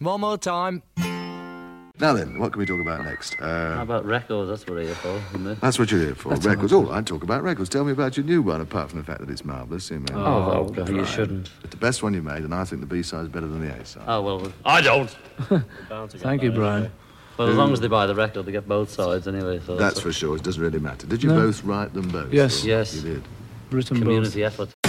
One more time. Now then, what can we talk about next? How about records? That's what we're here for, isn't it? That's what you're here for. Records. All right, talk about records. Tell me about your new one, apart from the fact that it's marvellous. Oh, God, you shouldn't. It's the best one you made, and I think the B-side's better than the A-side. Oh, well, I don't. Thank you, Brian. Well, as long as they buy the record, they get both sides anyway. So That's for sure. It doesn't really matter. Did you both write them both? Yes. Yes. You did. Written both. Community effort.